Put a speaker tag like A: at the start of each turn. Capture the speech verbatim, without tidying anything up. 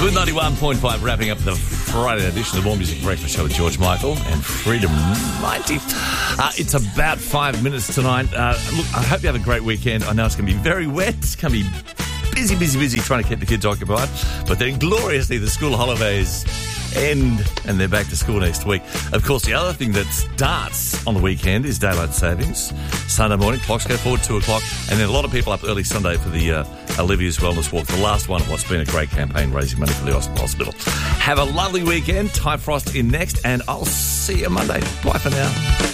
A: Good ninety-one point five, wrapping up the Friday edition of the More Music Breakfast Show with George Michael and Freedom ninety. Uh, it's about five minutes tonight. Uh, look, I hope you have a great weekend. I know it's going to be very wet. It's going to be busy, busy, busy trying to keep the kids occupied. But then gloriously, the school holidays end and they're back to school next week. Of course, the other thing that starts on the weekend is daylight savings. Sunday morning, clocks go forward two o'clock, and then a lot of people up early Sunday for the uh, Olivia's Wellness Walk, the last one of what's been a great campaign raising money for the hospital. Have a lovely weekend. Ty Frost in next, and I'll see you Monday. Bye for now.